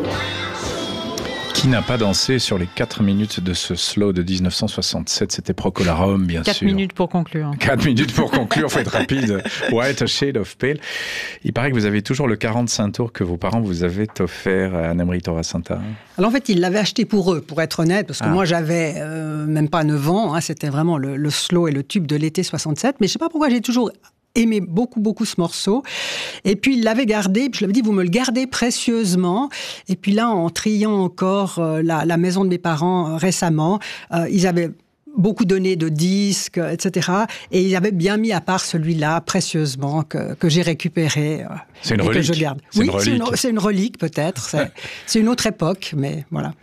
Qui n'a pas dansé sur les 4 minutes de ce slow de 1967? C'était Procol Harum, bien 4 sûr. 4 minutes pour conclure. 4 minutes pour conclure, faut être rapide. White, a shade of pale. Il paraît que vous avez toujours le 45 tours que vos parents vous avaient offert à Anne-Marie Torasanta. Alors en fait, ils l'avaient acheté pour eux, pour être honnête, parce que moi j'avais même pas 9 ans, c'était vraiment le slow et le tube de l'été 67, mais je sais pas pourquoi j'ai toujours aimé beaucoup ce morceau. Et puis il l'avait gardé, puis je lui avais dit, vous me le gardez précieusement. Et puis là, en triant encore la maison de mes parents récemment, ils avaient beaucoup donné de disques, etc. Et ils avaient bien mis à part celui-là, précieusement, que j'ai récupéré. C'est une relique. Que je garde. C'est oui, une relique. c'est une relique, peut-être. C'est une autre époque, mais voilà.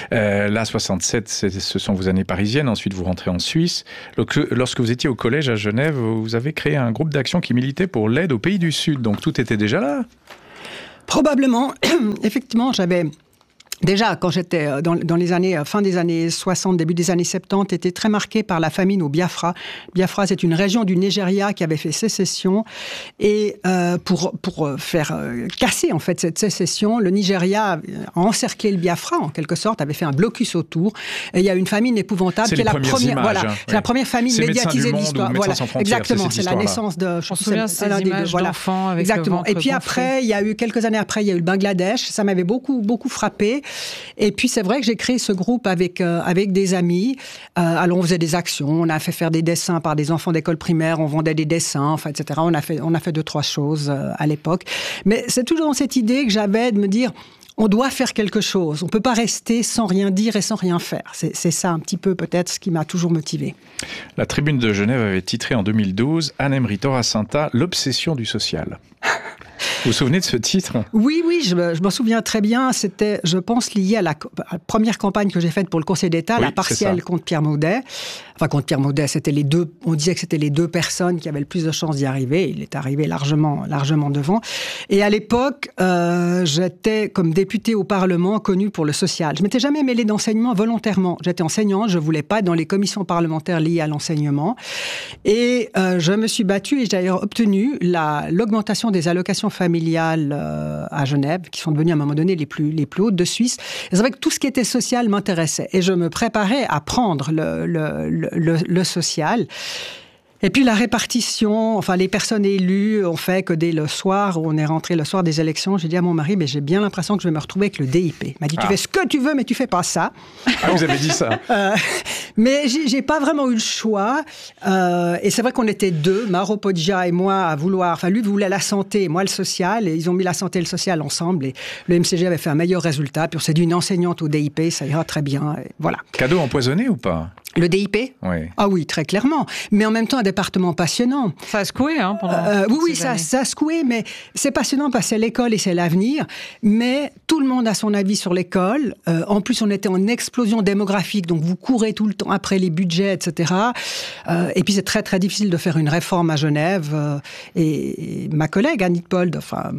Là, 67, ce sont vos années parisiennes. Ensuite, vous rentrez en Suisse. Donc, lorsque vous étiez au collège à Genève, vous avez créé un groupe d'action qui militait pour l'aide aux pays du Sud. Donc, tout était déjà là. Probablement. Effectivement, j'avais... Déjà, quand j'étais dans les années, fin des années 60, début des années 70, était très marqué par la famine au Biafra. Biafra, c'est une région du Nigeria qui avait fait sécession. Et pour faire casser, en fait, cette sécession, le Nigeria a encerclé le Biafra, en quelque sorte, avait fait un blocus autour. Et il y a eu une famine épouvantable. C'est les premières images. Voilà, c'est la première famine médiatisée de l'histoire. Voilà, exactement, c'est la naissance de... On se souvient de ces images d'enfants avec exactement. le ventre Et puis gonflé. après, il y a eu quelques années après, il y a eu le Bangladesh. Ça m'avait beaucoup frappé. Et puis c'est vrai que j'ai créé ce groupe avec des amis. Alors on faisait des actions, on a fait faire des dessins par des enfants d'école primaire, on vendait des dessins, enfin, etc. On a fait 2-3 choses à l'époque. Mais c'est toujours cette idée que j'avais de me dire, on doit faire quelque chose. On peut pas rester sans rien dire et sans rien faire. C'est ça un petit peu peut-être ce qui m'a toujours motivée. La Tribune de Genève avait titré en 2012 Anne-Marie Torasanta, l'obsession du social. Vous vous souvenez de ce titre ? Oui, je m'en souviens très bien. C'était, je pense, lié à la première campagne que j'ai faite pour le Conseil d'État, la partielle contre Pierre Maudet. Enfin, contre Pierre Maudet, c'était les deux, on disait que c'était les deux personnes qui avaient le plus de chances d'y arriver. Il est arrivé largement devant. Et à l'époque, j'étais, comme députée au Parlement, connue pour le social. Je m'étais jamais mêlée d'enseignement volontairement. J'étais enseignante, je voulais pas être dans les commissions parlementaires liées à l'enseignement. Et je me suis battue et j'ai d'ailleurs obtenu l'augmentation des allocations familiales à Genève, qui sont devenues à un moment donné les plus hautes de Suisse. Et c'est vrai que tout ce qui était social m'intéressait. Et je me préparais à prendre le social. Et puis la répartition, enfin les personnes élues ont fait que dès le soir, où on est rentré le soir des élections, j'ai dit à mon mari, mais j'ai bien l'impression que je vais me retrouver avec le DIP. Il m'a dit, tu fais ce que tu veux, mais tu fais pas ça. Ah, vous avez dit ça. Mais j'ai pas vraiment eu le choix. Et c'est vrai qu'on était deux, Mauro Poggia et moi, à vouloir... Enfin, lui voulait la santé, moi le social. Et ils ont mis la santé et le social ensemble. Et le MCG avait fait un meilleur résultat. Puis on s'est dit, une enseignante au DIP, ça ira très bien. Et voilà. Cadeau empoisonné ou pas ? Le DIP ? Oui. Ah oui, très clairement. Mais en même temps, un département passionnant. Ça a secoué, pendant oui, ça a secoué, mais c'est passionnant parce que c'est l'école et c'est l'avenir. Mais tout le monde a son avis sur l'école. En plus, on était en explosion démographique, donc vous courez tout le temps après les budgets, etc. Et puis, c'est très, très difficile de faire une réforme à Genève. Et ma collègue, Annie Pold,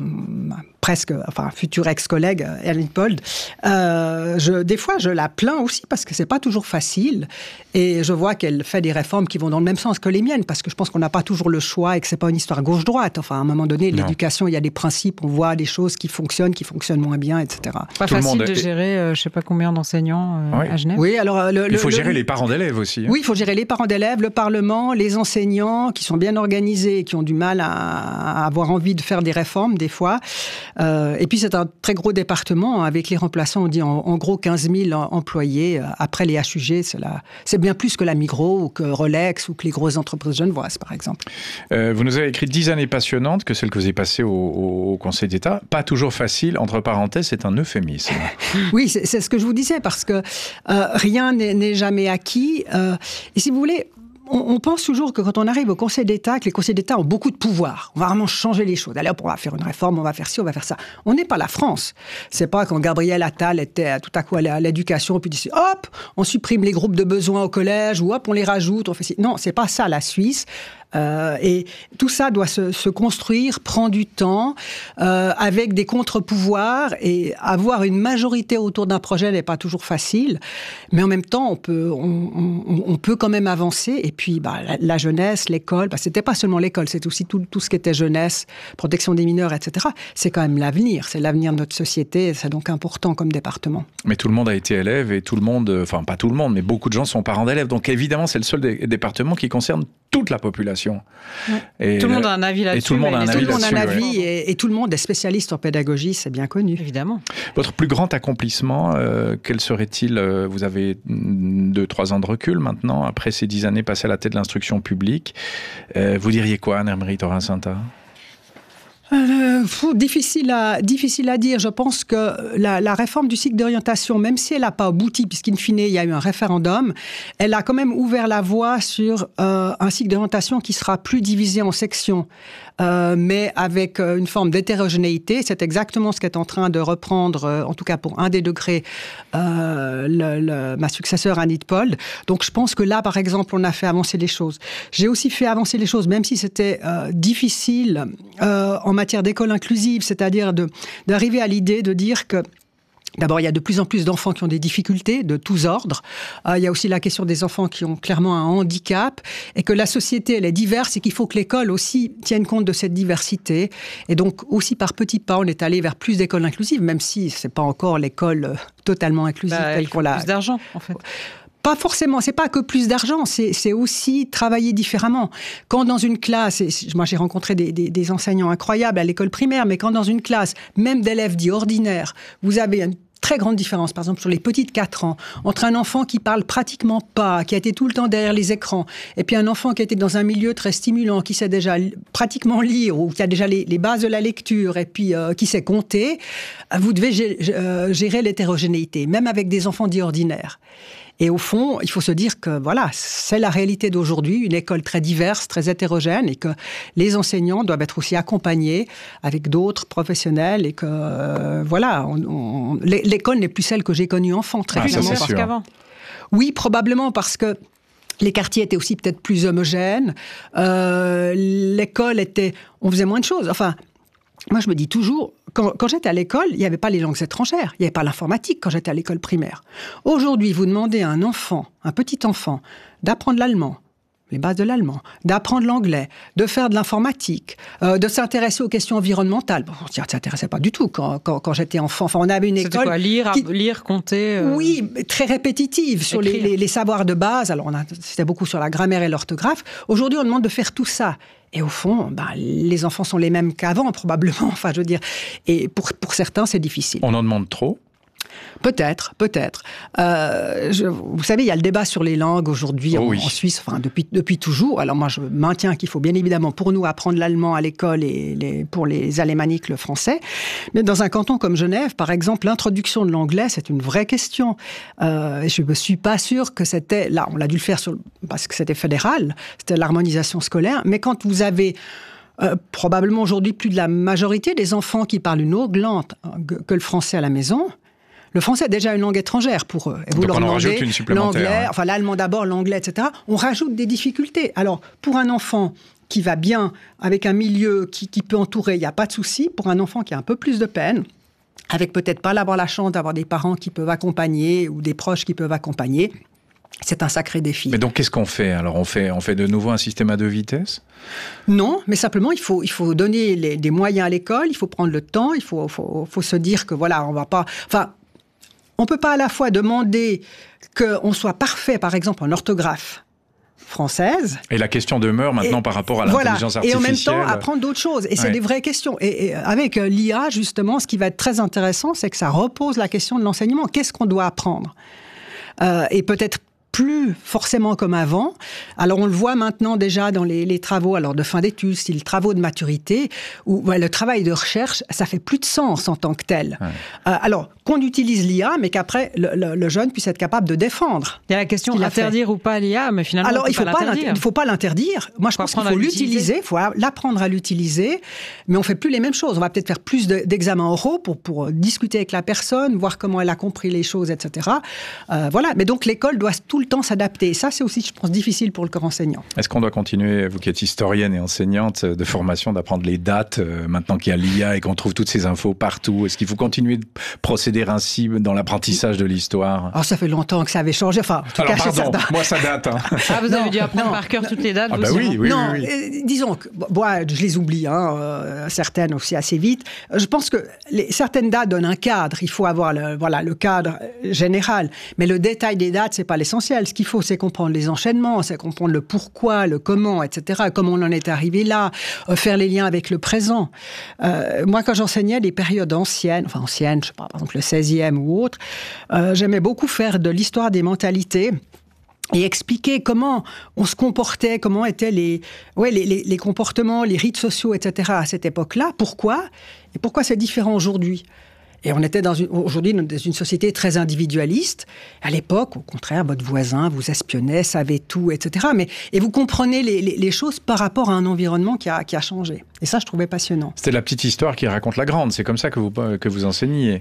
future ex-collègue, Annie Pold, des fois, je la plains aussi parce que c'est pas toujours facile. Et je vois qu'elle fait des réformes qui vont dans le même sens que les miennes, parce que je pense qu'on n'a pas toujours le choix et que c'est pas une histoire gauche-droite. Enfin, à un moment donné, l'éducation, il y a des principes, on voit des choses qui fonctionnent moins bien, etc. Pas facile de gérer, je sais pas combien d'enseignants à Genève. Oui, alors... il faut gérer les parents d'élèves aussi. Oui, il faut gérer les parents d'élèves, le Parlement, les enseignants qui sont bien organisés et qui ont du mal à avoir envie de faire des réformes, des fois. Et puis, c'est un très gros département. Avec les remplaçants, on dit en gros 15 000 employés. Après les HUG, c'est bien plus que la Migros ou que Rolex ou que les grosses entreprises genevoises, par exemple. Vous nous avez écrit 10 années passionnantes, que celles que vous avez passées au Conseil d'État. Pas toujours facile, entre parenthèses, c'est un euphémisme. Oui, c'est ce que je vous disais, parce que rien n'est jamais acquis. Et si vous voulez... On pense toujours que quand on arrive au Conseil d'État, que les conseils d'État ont beaucoup de pouvoir. On va vraiment changer les choses. Allez hop, on va faire une réforme, on va faire ci, on va faire ça. On n'est pas la France. C'est pas quand Gabriel Attal était tout à coup à l'éducation, puis dit hop, on supprime les groupes de besoins au collège, ou hop, on les rajoute, on fait ci. Non, c'est pas ça la Suisse. Et tout ça doit se construire, prend du temps, avec des contre-pouvoirs, et avoir une majorité autour d'un projet n'est pas toujours facile, mais en même temps, on peut quand même avancer. Et puis, la jeunesse, l'école, c'était pas seulement l'école, c'est aussi tout ce qui était jeunesse, protection des mineurs, etc. C'est quand même l'avenir, c'est l'avenir de notre société, c'est donc important comme département. Mais tout le monde a été élève, et tout le monde, enfin pas tout le monde, mais beaucoup de gens sont parents d'élèves, donc évidemment c'est le seul département qui concerne toute la population. Ouais. Et tout le monde a un avis là-dessus. Et tout le monde a un avis là-dessus. Et tout le monde est spécialiste en pédagogie, c'est bien connu. Évidemment. Votre plus grand accomplissement, quel serait-il? Vous avez 2-3 ans de recul maintenant, après ces 10 années passées à la tête de l'instruction publique. Vous diriez quoi, Anne-Marie Torin-Santa? Difficile à dire. Je pense que la réforme du cycle d'orientation, même si elle n'a pas abouti, puisqu'in fine, il y a eu un référendum, elle a quand même ouvert la voie sur un cycle d'orientation qui sera plus divisé en sections, mais avec une forme d'hétérogénéité. C'est exactement ce qu'est en train de reprendre, en tout cas pour un des degrés, ma successeur Annie de Pold. Donc je pense que là, par exemple, on a fait avancer les choses. J'ai aussi fait avancer les choses, même si c'était difficile en matière d'école inclusive, c'est-à-dire d'arriver à l'idée de dire que d'abord, il y a de plus en plus d'enfants qui ont des difficultés de tous ordres. Il y a aussi la question des enfants qui ont clairement un handicap, et que la société, elle est diverse, et qu'il faut que l'école aussi tienne compte de cette diversité. Et donc, aussi par petits pas, on est allé vers plus d'écoles inclusives, même si c'est pas encore l'école totalement inclusive telle qu'on l'a. Plus d'argent, en fait. Pas forcément, c'est pas que plus d'argent, c'est aussi travailler différemment. Quand dans une classe, moi j'ai rencontré des enseignants incroyables à l'école primaire, mais quand dans une classe, même d'élèves dits ordinaires, vous avez une très grande différence, par exemple sur les petits de 4 ans, entre un enfant qui parle pratiquement pas, qui a été tout le temps derrière les écrans, et puis un enfant qui a été dans un milieu très stimulant, qui sait déjà pratiquement lire, ou qui a déjà les bases de la lecture, et puis qui sait compter, vous devez gérer l'hétérogénéité, même avec des enfants dits ordinaires. Et au fond, il faut se dire que voilà, c'est la réalité d'aujourd'hui, une école très diverse, très hétérogène, et que les enseignants doivent être aussi accompagnés avec d'autres professionnels, et que voilà, l'école n'est plus celle que j'ai connue enfant, très clairement. Parce qu'avant. Oui, probablement parce que les quartiers étaient aussi peut-être plus homogènes. L'école était, on faisait moins de choses. Enfin, moi je me dis toujours, quand j'étais à l'école, il n'y avait pas les langues étrangères, il n'y avait pas l'informatique quand j'étais à l'école primaire. Aujourd'hui, vous demandez à un enfant, un petit enfant, d'apprendre l'allemand, les bases de l'allemand, d'apprendre l'anglais, de faire de l'informatique, de s'intéresser aux questions environnementales. Bon, on ne s'intéressait pas du tout quand j'étais enfant. Enfin, on avait une école... C'était quoi, lire, compter Oui, très répétitive sur les savoirs de base. Alors, c'était beaucoup sur la grammaire et l'orthographe. Aujourd'hui, on demande de faire tout ça. Et au fond, les enfants sont les mêmes qu'avant, probablement. Enfin, je veux dire, et pour certains, c'est difficile. On en demande trop ? Peut-être. Vous savez, il y a le débat sur les langues aujourd'hui en Suisse, enfin, depuis toujours. Alors moi, je maintiens qu'il faut bien évidemment pour nous apprendre l'allemand à l'école et pour les alémaniques le français. Mais dans un canton comme Genève, par exemple, l'introduction de l'anglais, c'est une vraie question. Je ne suis pas sûre que c'était... Là, on l'a dû le faire parce que c'était fédéral, c'était l'harmonisation scolaire. Mais quand vous avez... probablement aujourd'hui plus de la majorité des enfants qui parlent une autre langue que le français à la maison... Le français est déjà une langue étrangère pour eux. Et vous donc on en rajoute une supplémentaire. Enfin l'allemand d'abord, l'anglais, etc. On rajoute des difficultés. Alors, pour un enfant qui va bien, avec un milieu qui peut entourer, il n'y a pas de souci. Pour un enfant qui a un peu plus de peine, avec peut-être pas avoir la chance d'avoir des parents qui peuvent accompagner ou des proches qui peuvent accompagner, c'est un sacré défi. Mais donc, qu'est-ce qu'on fait? Alors, on fait de nouveau un système à 2 vitesses? Non, mais simplement, il faut donner des moyens à l'école, il faut prendre le temps, il faut se dire que voilà, on va pas... Enfin, on ne peut pas à la fois demander qu'on soit parfait, par exemple, en orthographe française. Et la question demeure maintenant par rapport à l'intelligence artificielle. Et en même temps, apprendre d'autres choses. Et c'est des vraies questions. Et avec l'IA, justement, ce qui va être très intéressant, c'est que ça repose la question de l'enseignement. Qu'est-ce qu'on doit apprendre? Et peut-être plus forcément comme avant. Alors on le voit maintenant déjà dans les travaux de fin d'études, style travaux de maturité, où le travail de recherche, ça fait plus de sens en tant que tel. Ouais. Alors qu'on utilise l'IA, mais qu'après le jeune puisse être capable de défendre. Il y a la question d'interdire ou pas l'IA, mais finalement alors, il ne faut pas l'interdire. Moi je pense qu'il faut l'utiliser, il faut l'apprendre à l'utiliser, mais on fait plus les mêmes choses. On va peut-être faire plus d'examens oraux pour discuter avec la personne, voir comment elle a compris les choses, etc. Voilà. Mais donc l'école doit tout le le temps s'adapter. Et ça, c'est aussi, je pense, difficile pour le corps enseignant. Est-ce qu'on doit continuer, vous qui êtes historienne et enseignante de formation, d'apprendre les dates, maintenant qu'il y a l'IA et qu'on trouve toutes ces infos partout? Est-ce qu'il faut continuer de procéder ainsi dans l'apprentissage de l'histoire? Alors, ça fait longtemps que ça avait changé. Enfin, en tout cas, pardon, moi, ça date. Hein. Ah, vous avez dû apprendre par cœur toutes les dates? Ah, bah oui. Disons que, moi, je les oublie, certaines aussi assez vite. Je pense que certaines dates donnent un cadre. Il faut avoir le cadre général. Mais le détail des dates, c'est pas l'essentiel. Ce qu'il faut, c'est comprendre les enchaînements, c'est comprendre le pourquoi, le comment, etc. Comment on en est arrivé là, faire les liens avec le présent. Moi, quand j'enseignais des périodes anciennes, je sais pas, par exemple le 16e ou autre, j'aimais beaucoup faire de l'histoire des mentalités et expliquer comment on se comportait, comment étaient les comportements, les rites sociaux, etc. à cette époque-là. Pourquoi c'est différent aujourd'hui. Et on était aujourd'hui dans une société très individualiste. À l'époque, au contraire, votre voisin vous espionnait, savait tout, etc. Et vous comprenez les choses par rapport à un environnement qui a changé. Et ça, je trouvais passionnant. C'était la petite histoire qui raconte la grande. C'est comme ça que vous enseigniez.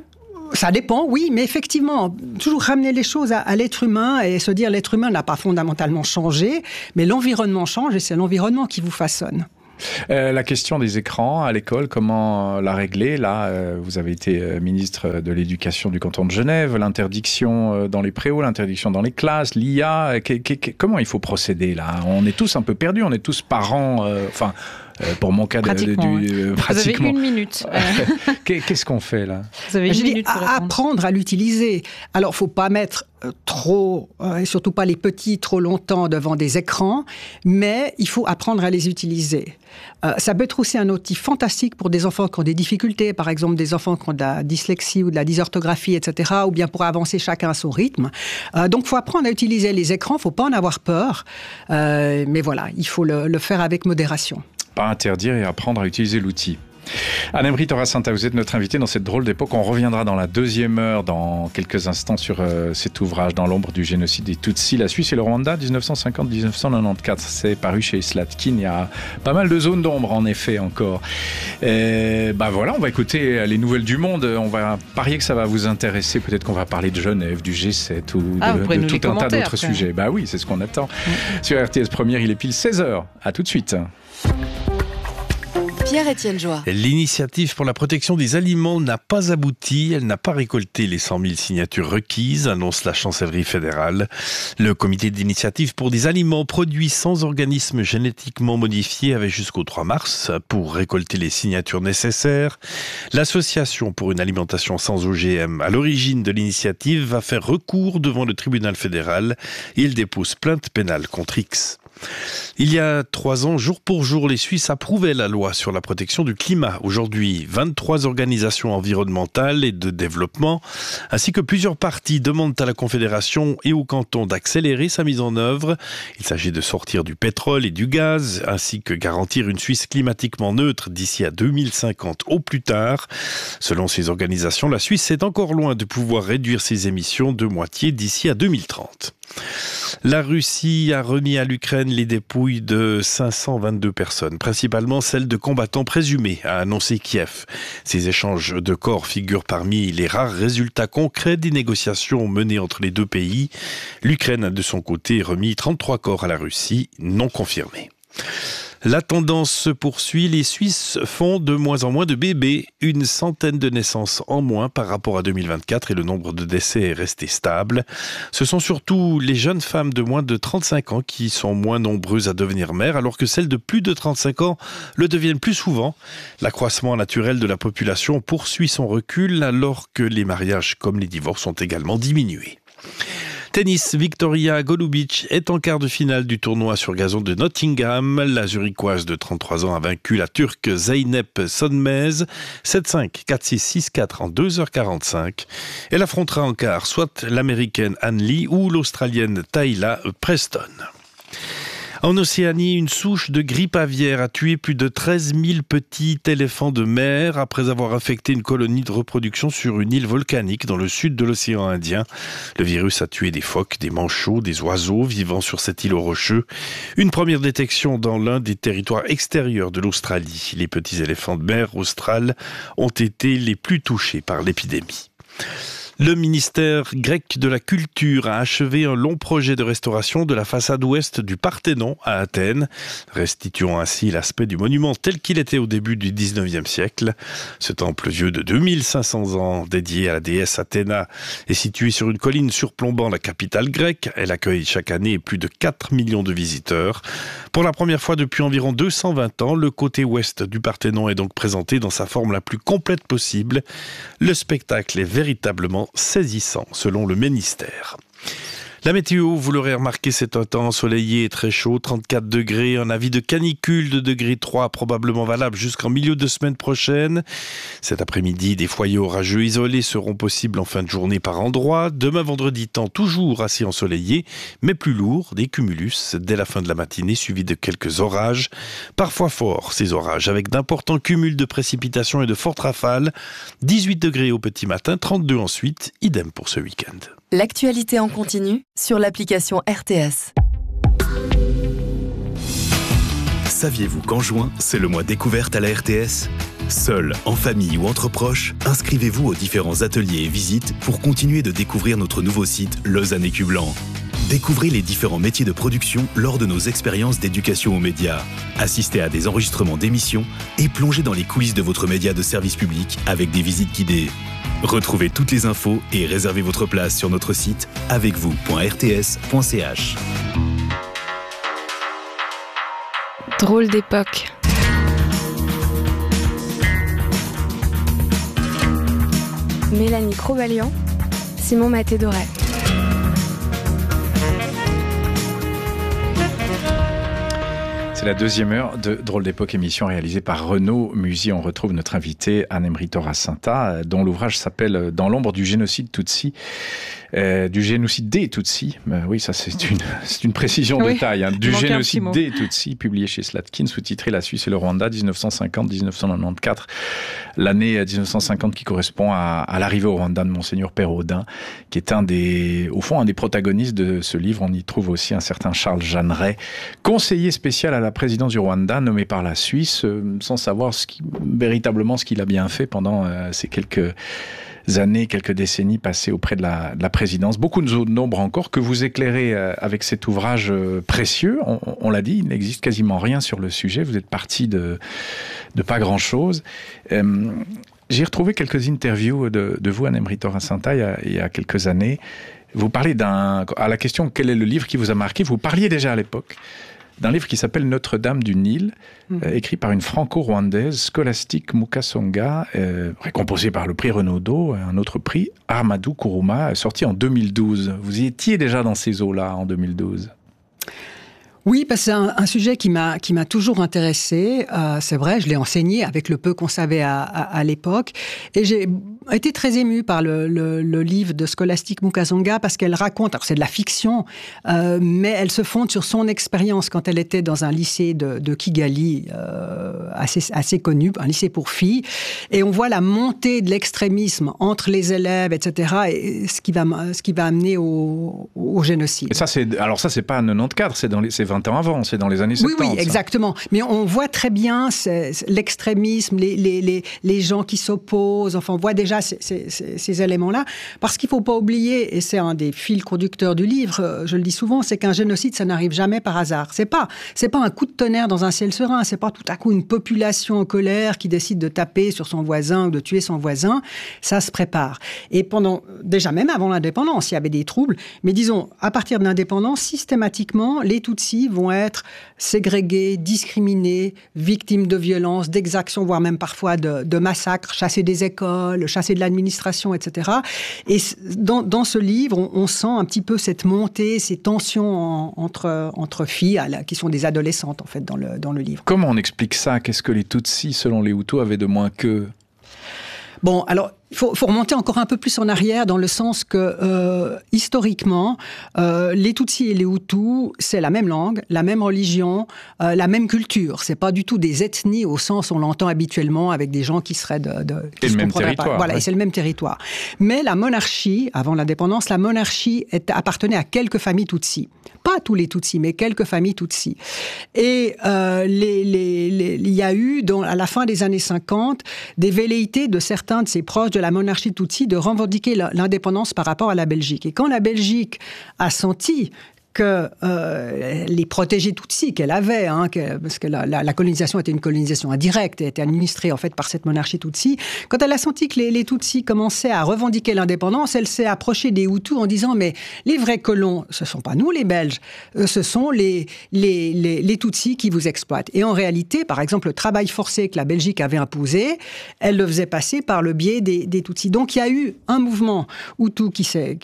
Ça dépend, oui, mais effectivement, toujours ramener les choses à l'être humain et se dire l'être humain n'a pas fondamentalement changé, mais l'environnement change et c'est l'environnement qui vous façonne. La question des écrans à l'école, comment la régler? Là, vous avez été ministre de l'Éducation du canton de Genève, l'interdiction dans les préaux, l'interdiction dans les classes, l'IA, comment il faut procéder là? On est tous un peu perdus, on est tous parents, pour mon cas, pratiquement. Vous avez 1 minute. Qu'est-ce qu'on fait là? Vous avez 1 minute pour apprendre à l'utiliser. Alors, il ne faut pas mettre trop, et surtout pas les petits, trop longtemps devant des écrans, mais il faut apprendre à les utiliser. Ça peut être aussi un outil fantastique pour des enfants qui ont des difficultés, par exemple des enfants qui ont de la dyslexie ou de la dysorthographie, etc., ou bien pour avancer chacun à son rythme. Donc, il faut apprendre à utiliser les écrans, il ne faut pas en avoir peur, mais voilà, il faut le faire avec modération. Pas interdire et apprendre à utiliser l'outil. Anne-Emery Torasanta, vous êtes notre invitée dans cette drôle d'époque. On reviendra dans la deuxième heure, dans quelques instants, sur cet ouvrage Dans l'ombre du génocide des Tutsis, la Suisse et le Rwanda, 1950-1994. C'est paru chez Slatkin. Il y a pas mal de zones d'ombre, en effet, encore. Voilà, on va écouter les nouvelles du monde. On va parier que ça va vous intéresser. Peut-être qu'on va parler de Genève, du G7 ou de tout un tas d'autres sujets. Bah oui, c'est ce qu'on attend. Sur RTS Première, il est pile 16h. À tout de suite. Pierre-Étienne Joie. L'initiative pour la protection des aliments n'a pas abouti. Elle n'a pas récolté les 100 000 signatures requises, annonce la chancellerie fédérale. Le comité d'initiative pour des aliments produits sans organismes génétiquement modifiés avait jusqu'au 3 mars pour récolter les signatures nécessaires. L'association pour une alimentation sans OGM, à l'origine de l'initiative, va faire recours devant le tribunal fédéral. Il dépose plainte pénale contre X. Il y a 3 ans, jour pour jour, les Suisses approuvaient la loi sur la protection du climat. Aujourd'hui, 23 organisations environnementales et de développement, ainsi que plusieurs partis demandent à la Confédération et au canton d'accélérer sa mise en œuvre. Il s'agit de sortir du pétrole et du gaz, ainsi que garantir une Suisse climatiquement neutre d'ici à 2050 au plus tard. Selon ces organisations, la Suisse est encore loin de pouvoir réduire ses émissions de moitié d'ici à 2030. La Russie a remis à l'Ukraine les dépouilles de 522 personnes, principalement celles de combattants présumés, a annoncé Kiev. Ces échanges de corps figurent parmi les rares résultats concrets des négociations menées entre les deux pays. L'Ukraine a de son côté remis 33 corps à la Russie, non confirmés. La tendance se poursuit, les Suisses font de moins en moins de bébés, 100 de naissances en moins par rapport à 2024 et le nombre de décès est resté stable. Ce sont surtout les jeunes femmes de moins de 35 ans qui sont moins nombreuses à devenir mères, alors que celles de plus de 35 ans le deviennent plus souvent. L'accroissement naturel de la population poursuit son recul alors que les mariages comme les divorces ont également diminué. Tennis, Victoria Golubic est en quart de finale du tournoi sur gazon de Nottingham. La Zurichoise de 33 ans a vaincu la Turque Zeynep Sönmez 7-5, 4-6, 6-4 en 2h45. Elle affrontera en quart soit l'Américaine Ann Lee ou l'Australienne Tayla Preston. En Océanie, une souche de grippe aviaire a tué plus de 13 000 petits éléphants de mer après avoir infecté une colonie de reproduction sur une île volcanique dans le sud de l'océan Indien. Le virus a tué des phoques, des manchots, des oiseaux vivant sur cette île aux rocheux. Une première détection dans l'un des territoires extérieurs de l'Australie. Les petits éléphants de mer australes ont été les plus touchés par l'épidémie. Le ministère grec de la Culture a achevé un long projet de restauration de la façade ouest du Parthénon à Athènes, restituant ainsi l'aspect du monument tel qu'il était au début du 19e siècle. Ce temple vieux de 2500 ans, dédié à la déesse Athéna, est situé sur une colline surplombant la capitale grecque. Elle accueille chaque année plus de 4 millions de visiteurs. Pour la première fois depuis environ 220 ans, le côté ouest du Parthénon est donc présenté dans sa forme la plus complète possible. Le spectacle est véritablement saisissant, selon le ministère. La météo, vous l'aurez remarqué, c'est un temps ensoleillé et très chaud, 34 degrés, un avis de canicule de degré 3 probablement valable jusqu'en milieu de semaine prochaine. Cet après-midi, des foyers orageux isolés seront possibles en fin de journée par endroits. Demain vendredi, temps toujours assez ensoleillé, mais plus lourd, des cumulus dès la fin de la matinée, suivis de quelques orages. Parfois forts, ces orages, avec d'importants cumuls de précipitations et de fortes rafales. 18 degrés au petit matin, 32 ensuite, idem pour ce week-end. L'actualité en continu sur l'application RTS. Saviez-vous qu'en juin, c'est le mois découverte à la RTS ? Seul, en famille ou entre proches, inscrivez-vous aux différents ateliers et visites pour continuer de découvrir notre nouveau site Lausanne Écu Blanc. Découvrez les différents métiers de production lors de nos expériences d'éducation aux médias. Assistez à des enregistrements d'émissions et plongez dans les coulisses de votre média de service public avec des visites guidées. Retrouvez toutes les infos et réservez votre place sur notre site avecvous.rts.ch. Drôle d'époque. Mélanie Crobalian, Simon Maté-Doré. C'est la deuxième heure de Drôle d'époque, émission réalisée par Renaud Musy. On retrouve notre invité Anne-Emery Torrasinta, dont l'ouvrage s'appelle « Dans l'ombre du génocide Tutsi ». Du génocide des Tutsis, oui, ça c'est une précision de taille, hein. Du génocide des Tutsis, publié chez Slatkin, sous-titré La Suisse et le Rwanda, 1950-1994. L'année 1950 qui correspond à l'arrivée au Rwanda de Monseigneur Pérodin, qui est un des protagonistes de ce livre. On y trouve aussi un certain Charles Jeanneret, conseiller spécial à la présidence du Rwanda, nommé par la Suisse, sans savoir véritablement ce qu'il a bien fait pendant ces quelques décennies passées auprès de la présidence. Beaucoup de zones d'ombre encore que vous éclairez avec cet ouvrage précieux. On l'a dit, il n'existe quasiment rien sur le sujet. Vous êtes parti de pas grand-chose. J'ai retrouvé quelques interviews de vous, Anne-Emery Torrasinta, il y a quelques années. Vous parlez à la question « Quel est le livre qui vous a marqué ?» Vous parliez déjà à l'époque d'un livre qui s'appelle Notre-Dame du Nil, écrit par une franco-rwandaise, Scholastique Mukasonga, récompensée par le prix Renaudot, un autre prix, Amadou Kourouma, sorti en 2012. Vous y étiez déjà dans ces eaux-là en 2012 ? Oui, parce que c'est un sujet qui m'a toujours intéressé. C'est vrai, je l'ai enseigné avec le peu qu'on savait à l'époque. Et j'ai été très émue par le livre de Scholastique Mukasonga parce qu'elle raconte, alors c'est de la fiction, mais elle se fonde sur son expérience quand elle était dans un lycée de Kigali, assez connu, un lycée pour filles. Et on voit la montée de l'extrémisme entre les élèves, etc. et ce qui va amener au génocide. Et ça, c'est pas en 94, c'est 20 ans avant, c'est dans les années 70. Oui, exactement. Mais on voit très bien l'extrémisme, les gens qui s'opposent. Enfin, on voit déjà ces éléments-là. Parce qu'il ne faut pas oublier, et c'est un des fils conducteurs du livre, je le dis souvent, c'est qu'un génocide, ça n'arrive jamais par hasard. C'est pas un coup de tonnerre dans un ciel serein. C'est pas tout à coup une population en colère qui décide de taper sur son voisin ou de tuer son voisin. Ça se prépare. Et déjà même avant l'indépendance, il y avait des troubles. Mais disons, à partir de l'indépendance, systématiquement, les Tutsis vont être ségrégés, discriminés, victimes de violences, d'exactions, voire même parfois de massacres, chassés des écoles, chassés de l'administration, etc. Et dans ce livre, on sent un petit peu cette montée, ces tensions entre filles qui sont des adolescentes, en fait, dans le livre. Comment on explique ça ? Qu'est-ce que les Tutsis, selon les Hutus, avaient de moins qu'eux ? Bon, alors, il faut remonter encore un peu plus en arrière dans le sens que, historiquement, les Tutsis et les Hutus, c'est la même langue, la même religion, la même culture. C'est pas du tout des ethnies au sens où on l'entend habituellement avec des gens qui seraient qui se comprendraient pas. Voilà, ouais. Et c'est le même territoire. Mais la monarchie, avant l'indépendance, appartenait à quelques familles Tutsis. Pas pas tous les Tutsis, mais quelques familles Tutsis. Et il y a eu, à la fin des années 50, des velléités de certains de ses proches de la monarchie Tutsi de revendiquer l'indépendance par rapport à la Belgique. Et quand la Belgique a senti que les protégés Tutsis qu'elle avait, parce que la colonisation était une colonisation indirecte, et était administrée en fait par cette monarchie Tutsi, quand elle a senti que les Tutsis commençaient à revendiquer l'indépendance, elle s'est approchée des Hutus en disant mais les vrais colons, ce sont pas nous les Belges, ce sont les Tutsis qui vous exploitent. Et en réalité, par exemple, le travail forcé que la Belgique avait imposé, elle le faisait passer par le biais des Tutsis. Donc il y a eu un mouvement Hutu qui s'est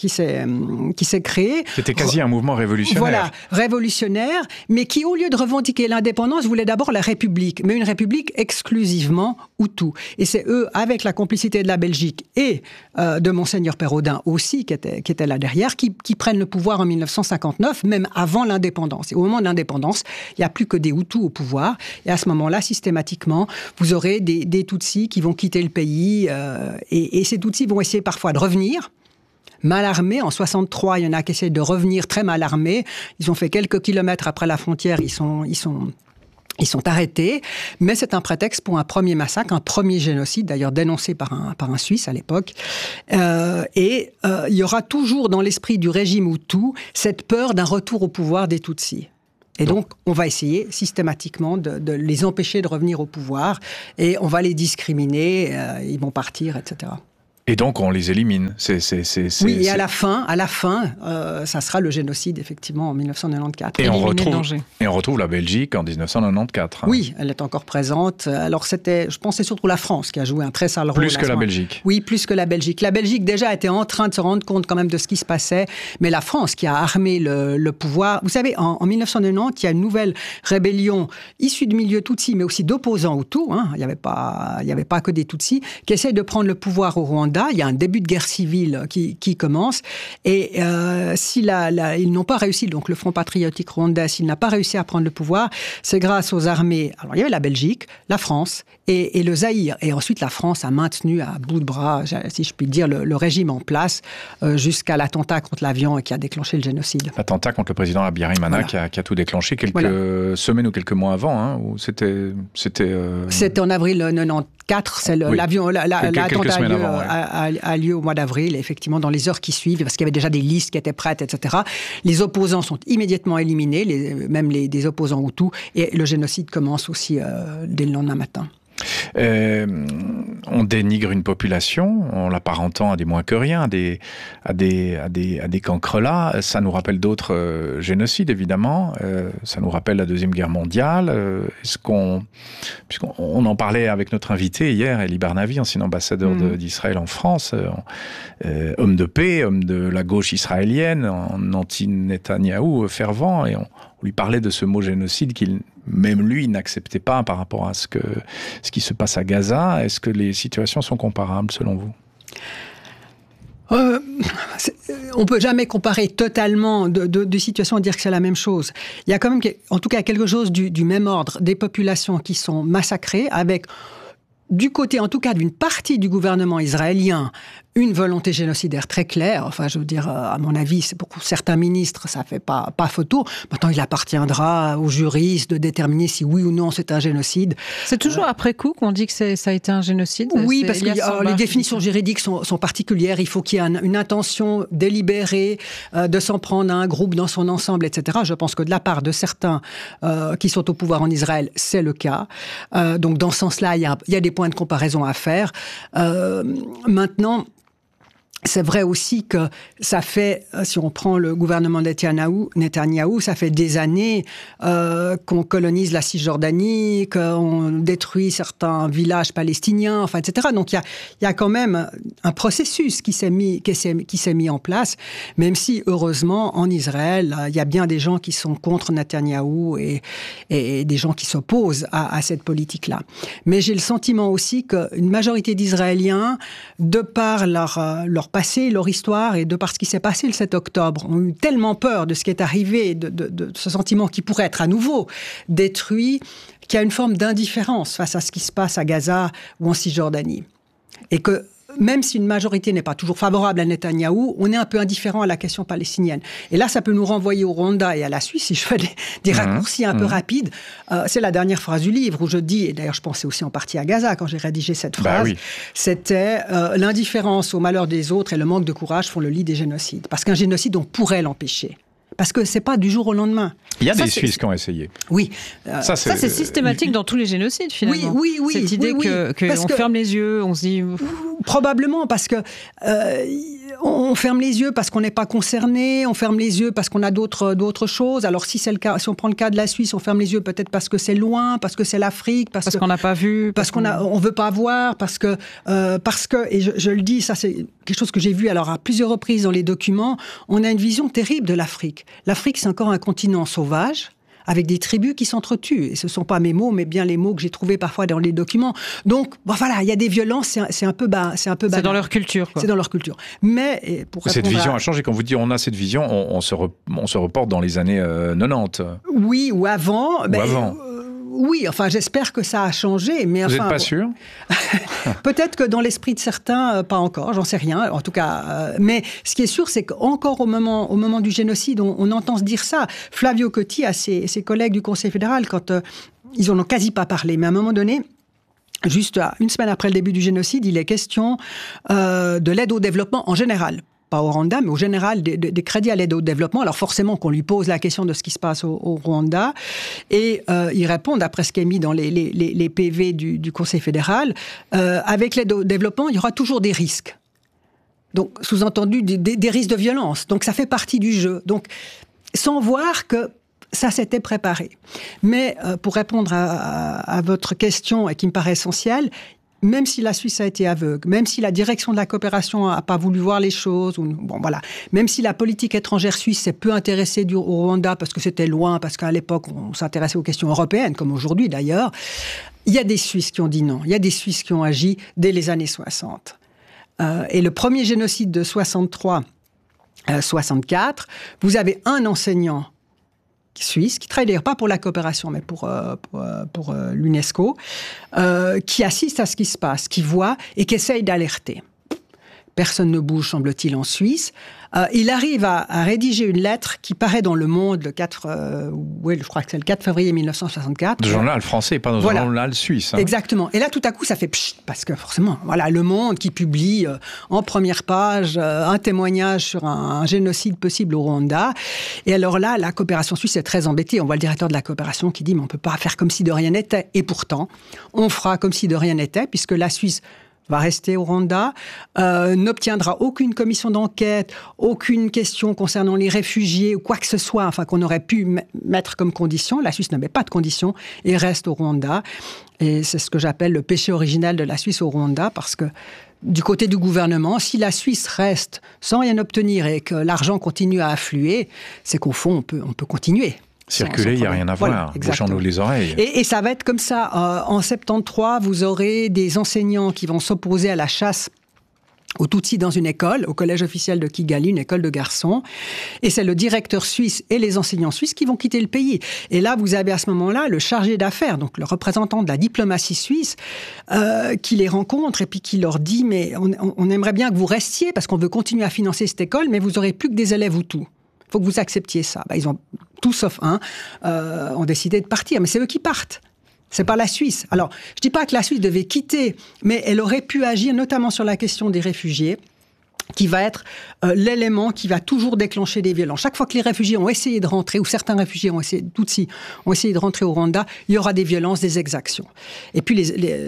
créé. C'était quasi un mouvement révolutionnaire. Voilà, révolutionnaire, mais qui, au lieu de revendiquer l'indépendance, voulait d'abord la République, mais une République exclusivement Hutu. Et c'est eux, avec la complicité de la Belgique et de Monseigneur Pérodin aussi, qui était là derrière, qui prennent le pouvoir en 1959, même avant l'indépendance. Et au moment de l'indépendance, il n'y a plus que des Hutus au pouvoir. Et à ce moment-là, systématiquement, vous aurez des Tutsis qui vont quitter le pays. Et ces Tutsis vont essayer parfois de revenir, mal armés. En 63, il y en a qui essaient de revenir très mal armés. Ils ont fait quelques kilomètres après la frontière, ils sont arrêtés. Mais c'est un prétexte pour un premier massacre, un premier génocide, d'ailleurs dénoncé par un Suisse à l'époque. Il y aura toujours dans l'esprit du régime Hutu cette peur d'un retour au pouvoir des Tutsis. Et donc, on va essayer systématiquement de les empêcher de revenir au pouvoir et on va les discriminer, ils vont partir, etc. Et donc, on les élimine. Oui, et à la fin, ça sera le génocide, effectivement, en 1994. Et on retrouve la Belgique en 1994. Oui, elle est encore présente. Alors, je pense que c'est surtout la France qui a joué un très sale rôle. Plus que la Belgique. Oui, plus que la Belgique. La Belgique, déjà, était en train de se rendre compte quand même de ce qui se passait. Mais la France, qui a armé le pouvoir... Vous savez, en 1990, il y a une nouvelle rébellion issue de milieux Tutsis, mais aussi d'opposants Hutus. Il n'y avait pas que des Tutsis, qui essaient de prendre le pouvoir au Rwanda. Il y a un début de guerre civile qui commence. Et ils n'ont pas réussi, donc le Front patriotique rwandais, s'il n'a pas réussi à prendre le pouvoir, c'est grâce aux armées. Alors, il y avait la Belgique, la France et le Zaïre. Et ensuite, la France a maintenu à bout de bras, si je puis dire, le régime en place jusqu'à l'attentat contre l'avion qui a déclenché le génocide. L'attentat contre le président Habyarimana qui a tout déclenché quelques semaines ou quelques mois avant, où c'était en avril 94, c'est l'attentat a lieu au mois d'avril, effectivement, dans les heures qui suivent, parce qu'il y avait déjà des listes qui étaient prêtes, etc. Les opposants sont immédiatement éliminés, même des opposants Hutus, et le génocide commence aussi dès le lendemain matin. On dénigre une population, on l'apparentant à des moins que rien, à des cancrelats. Ça nous rappelle d'autres génocides, évidemment. Ça nous rappelle la Deuxième Guerre mondiale. Puisqu'on en parlait avec notre invité hier, Elie Barnavi, ancien ambassadeur d'Israël en France, homme de paix, homme de la gauche israélienne, en anti-Netanyahou fervent, et on lui parlait de ce mot génocide même lui n'acceptait pas par rapport à ce qui se passe à Gaza. Est-ce que les situations sont comparables selon vous ? On peut jamais comparer totalement de situations et dire que c'est la même chose. Il y a quand même, en tout cas, quelque chose du même ordre, des populations qui sont massacrées avec, du côté, en tout cas, d'une partie du gouvernement israélien, une volonté génocidaire très claire. Enfin, je veux dire, à mon avis, c'est pour certains ministres, ça fait pas photo. Maintenant, il appartiendra aux juristes de déterminer si oui ou non c'est un génocide. C'est toujours après coup qu'on dit que ça a été un génocide. Oui, parce que les définitions juridiques sont particulières. Il faut qu'il y ait une intention délibérée de s'en prendre à un groupe dans son ensemble, etc. Je pense que de la part de certains qui sont au pouvoir en Israël, c'est le cas. Donc, dans ce sens-là, il y a des points de comparaison à faire. Maintenant, c'est vrai aussi que ça fait, si on prend le gouvernement Netanyahou, ça fait des années qu'on colonise la Cisjordanie, qu'on détruit certains villages palestiniens, enfin, etc. Donc il y a quand même un processus qui s'est mis en place, même si heureusement en Israël il y a bien des gens qui sont contre Netanyahou et des gens qui s'opposent à cette politique-là. Mais j'ai le sentiment aussi qu'une majorité d'Israéliens, de par leur passé, leur histoire et de par ce qui s'est passé le 7 octobre, ont eu tellement peur de ce qui est arrivé, de ce sentiment qui pourrait être à nouveau détruit, qu'il y a une forme d'indifférence face à ce qui se passe à Gaza ou en Cisjordanie. Et que même si une majorité n'est pas toujours favorable à Netanyahou, on est un peu indifférent à la question palestinienne. Et là, ça peut nous renvoyer au Rwanda et à la Suisse, si je fais des raccourcis un peu rapides. C'est la dernière phrase du livre où je dis, et d'ailleurs je pensais aussi en partie à Gaza quand j'ai rédigé cette phrase, c'était l'indifférence au malheur des autres et le manque de courage font le lit des génocides. Parce qu'un génocide, on pourrait l'empêcher. Parce que c'est pas du jour au lendemain. Il y a des Suisses qui ont essayé. Oui. Ça, c'est systématique dans tous les génocides, finalement. Oui. Cette idée qu'on ferme les yeux, on se dit... Probablement, parce que on ferme les yeux parce qu'on n'est pas concerné, on ferme les yeux parce qu'on a d'autres choses. Alors si c'est le cas, si on prend le cas de la Suisse, on ferme les yeux peut-être parce que c'est loin, parce que c'est l'Afrique, parce qu'on n'a pas vu, parce qu'on veut pas voir, parce que et je le dis, ça c'est quelque chose que j'ai vu alors à plusieurs reprises dans les documents. On a une vision terrible de l'Afrique. L'Afrique, c'est encore un continent sauvage, avec des tribus qui s'entretuent. Et ce ne sont pas mes mots, mais bien les mots que j'ai trouvés parfois dans les documents. Donc, voilà, il y a des violences, c'est un peu banal. C'est dans leur culture, quoi. C'est dans leur culture. Mais, cette vision a changé. Quand vous dites on a cette vision, on se reporte dans les années 90. Oui, ou avant. Oui, enfin, j'espère que ça a changé. Mais vous n'êtes pas sûr? Peut-être que dans l'esprit de certains, pas encore, j'en sais rien. En tout cas, mais ce qui est sûr, c'est qu'encore au moment du génocide, on entend se dire ça. Flavio Cotti, à ses collègues du Conseil fédéral, quand ils en ont quasi pas parlé, mais à un moment donné, juste une semaine après le début du génocide, il est question de l'aide au développement en général. Pas au Rwanda, mais au général, des crédits à l'aide au développement. Alors forcément qu'on lui pose la question de ce qui se passe au Rwanda. Et il répond, d'après ce qui est mis dans les PV du Conseil fédéral, avec l'aide au développement, il y aura toujours des risques. Donc, sous-entendu, des risques de violence. Donc, ça fait partie du jeu. Donc, sans voir que ça s'était préparé. Mais pour répondre à votre question, et qui me paraît essentielle, même si la Suisse a été aveugle, même si la direction de la coopération n'a pas voulu voir les choses, même si la politique étrangère suisse s'est peu intéressée au Rwanda parce que c'était loin, parce qu'à l'époque on s'intéressait aux questions européennes, comme aujourd'hui d'ailleurs, il y a des Suisses qui ont dit non, il y a des Suisses qui ont agi dès les années 60. Et le premier génocide de 63-64, vous avez un enseignant suisse, qui travaille d'ailleurs pas pour la coopération, mais pour l'UNESCO, qui assiste à ce qui se passe, qui voit et qui essaye d'alerter. Personne ne bouge, semble-t-il, en Suisse. Il arrive à rédiger une lettre qui paraît dans Le Monde le 4 février 1964. Le journal français, pas dans le journal suisse. Exactement. Et là, tout à coup, ça fait pchit, parce que forcément, Le Monde qui publie en première page un témoignage sur un génocide possible au Rwanda. Et alors là, la coopération suisse est très embêtée. On voit le directeur de la coopération qui dit « mais on ne peut pas faire comme si de rien n'était ». Et pourtant, on fera comme si de rien n'était, puisque la Suisse va rester au Rwanda, n'obtiendra aucune commission d'enquête, aucune question concernant les réfugiés ou quoi que ce soit, enfin qu'on aurait pu mettre comme condition. La Suisse ne met pas de condition et reste au Rwanda. Et c'est ce que j'appelle le péché original de la Suisse au Rwanda, parce que du côté du gouvernement, si la Suisse reste sans rien obtenir et que l'argent continue à affluer, c'est qu'au fond, on peut continuer. Circuler, il n'y a rien à voir. Bouchons-nous les oreilles. Et ça va être comme ça. En 73, vous aurez des enseignants qui vont s'opposer à la chasse aux Tutsis dans une école, au collège officiel de Kigali, une école de garçons. Et c'est le directeur suisse et les enseignants suisses qui vont quitter le pays. Et là, vous avez à ce moment-là le chargé d'affaires, donc le représentant de la diplomatie suisse, qui les rencontre et puis qui leur dit « mais on aimerait bien que vous restiez parce qu'on veut continuer à financer cette école, mais vous n'aurez plus que des élèves Hutus. Il faut que vous acceptiez ça. » Ils ont, tous sauf un, ont décidé de partir. Mais c'est eux qui partent. C'est pas la Suisse. Alors, je dis pas que la Suisse devait quitter, mais elle aurait pu agir, notamment sur la question des réfugiés, qui va être l'élément qui va toujours déclencher des violences. Chaque fois que les réfugiés ont essayé de rentrer, ou certains réfugiés Tutsis ont essayé de rentrer au Rwanda, il y aura des violences, des exactions. Et puis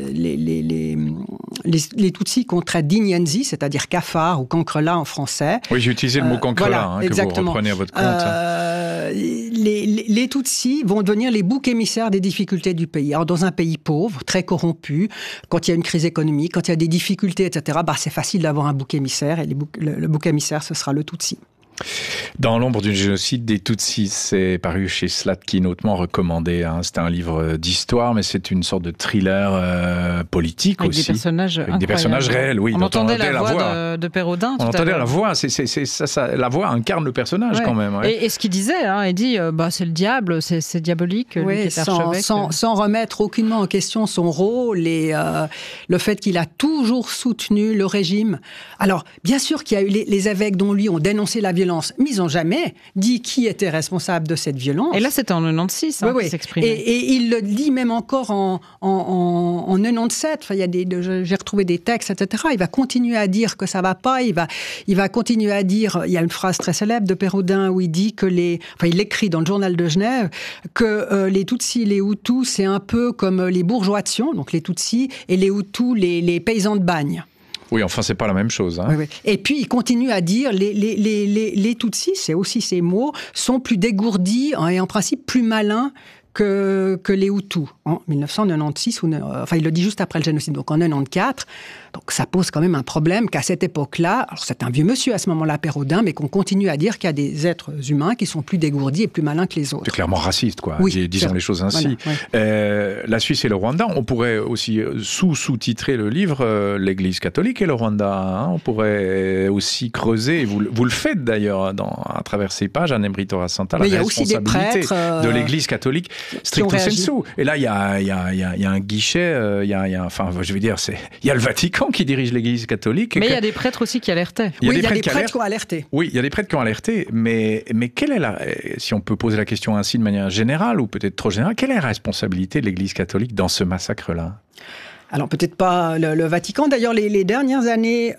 les Tutsis qu'on traite d'Inyenzi, c'est-à-dire cafard ou cancrela en français. Oui, j'ai utilisé le mot cancrela, que vous reprenez à votre compte. Les Tutsis vont devenir les boucs émissaires des difficultés du pays. Alors, dans un pays pauvre, très corrompu, quand il y a une crise économique, quand il y a des difficultés, etc., c'est facile d'avoir un bouc émissaire, et le bouc émissaire, ce sera le Tutsi. Dans l'ombre du génocide des Tutsis, c'est paru chez Slatkin, hautement recommandé. C'est un livre d'histoire, mais c'est une sorte de thriller politique avec aussi. Avec des personnages réels, oui. On entendait la voix de Pérodin. On entendait la voix, la voix incarne le personnage quand même. Ouais. Et ce qu'il disait, il dit c'est le diable, c'est diabolique. Oui, sans remettre aucunement en question son rôle et le fait qu'il a toujours soutenu le régime. Alors, bien sûr qu'il y a eu les évêques dont lui ont dénoncé la violence, mais ils n'ont jamais dit qui était responsable de cette violence. Et là, c'était en 96 qu'il s'exprimait. Et il le dit même encore en 97. Enfin, j'ai retrouvé des textes, etc. Il va continuer à dire que ça va pas. Il va continuer à dire. Il y a une phrase très célèbre de Pérodin où il dit que il écrit dans le journal de Genève que les Tutsis, les Hutus, c'est un peu comme les bourgeois de Sion, donc les Tutsis, et les Hutus, les paysans de Bagne. Oui, enfin, c'est pas la même chose. Oui. Et puis, il continue à dire les Tutsis, c'est aussi ces mots, sont plus dégourdis et en principe plus malins que les Hutus. En 1996, il le dit juste après le génocide, donc en 94. Donc ça pose quand même un problème qu'à cette époque-là, alors c'est un vieux monsieur à ce moment-là, Pérodin, mais qu'on continue à dire qu'il y a des êtres humains qui sont plus dégourdis et plus malins que les autres. C'est clairement raciste, quoi. Oui, disons les choses ainsi. Voilà, la Suisse et le Rwanda, on pourrait aussi sous-titrer le livre l'Église catholique et le Rwanda. On pourrait aussi creuser, et vous le faites d'ailleurs à travers ces pages, Anne-Emery Torasanta, la responsabilité de l'Église catholique stricto sensu. Et là, il y a un guichet, il y a le Vatican qui dirige l'Église catholique. Mais il y a des prêtres aussi qui alertaient. Il y a des prêtres qui ont alerté. Oui, il y a des prêtres qui ont alerté, mais quelle est si on peut poser la question ainsi de manière générale, ou peut-être trop générale, quelle est la responsabilité de l'Église catholique dans ce massacre-là ? Alors peut-être pas le Vatican. D'ailleurs, les dernières années,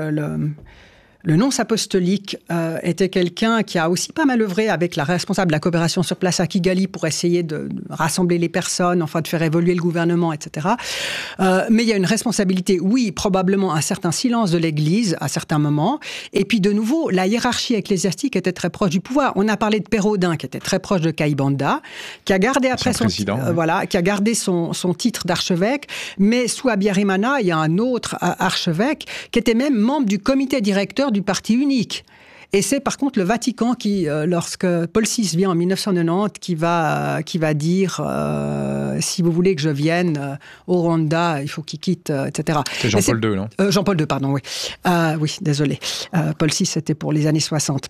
le nonce apostolique était quelqu'un qui a aussi pas mal œuvré avec la responsable de la coopération sur place à Kigali pour essayer de rassembler les personnes, enfin de faire évoluer le gouvernement, etc. Mais il y a une responsabilité, oui, probablement un certain silence de l'Église à certains moments. Et puis de nouveau, la hiérarchie ecclésiastique était très proche du pouvoir. On a parlé de Pérodin, qui était très proche de Kayibanda, qui a gardé après qui a gardé son titre d'archevêque. Mais sous Habyarimana, il y a un autre archevêque qui était même membre du comité directeur du parti unique. Et c'est par contre le Vatican qui, lorsque Paul VI vient en 1990, qui va dire si vous voulez que je vienne au Rwanda, il faut qu'il quitte, etc. C'est Jean-Paul II, non ? Jean-Paul II, pardon, oui. Oui, désolé. Paul VI, c'était pour les années 60.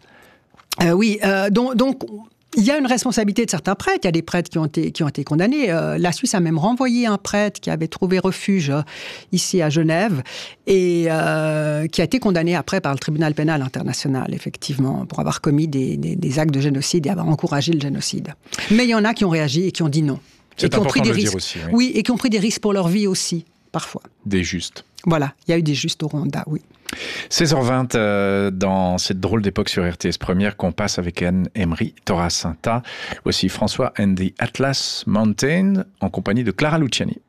Donc il y a une responsabilité de certains prêtres. Il y a des prêtres qui ont été condamnés. La Suisse a même renvoyé un prêtre qui avait trouvé refuge ici à Genève et qui a été condamné après par le tribunal pénal international, effectivement, pour avoir commis des actes de génocide et avoir encouragé le génocide. Mais il y en a qui ont réagi et qui ont dit non. C'est important de le dire aussi. Oui, et qui ont pris des risques pour leur vie aussi, parfois. Des justes. Voilà, il y a eu des justes au Rwanda, oui. 16h20 dans cette drôle d'époque sur RTS Première qu'on passe avec Anne-Emery Torasanta. Voici François and the Atlas Mountain en compagnie de Clara Luciani.